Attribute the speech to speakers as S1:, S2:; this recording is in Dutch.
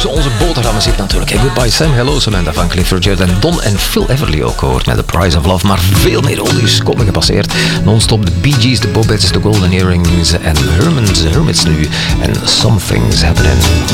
S1: tussen onze boterhammen zit natuurlijk. Hey, Goodbye Sam, Hello Samantha van Cliff Richard en Don en Phil Everly ook gehoord met The Price of Love. Maar veel meer oldies komen gepasseerd. Non-stop de Bee Gees, de Bobettes, de Golden Earrings en Hermits nu. En Something's Happening.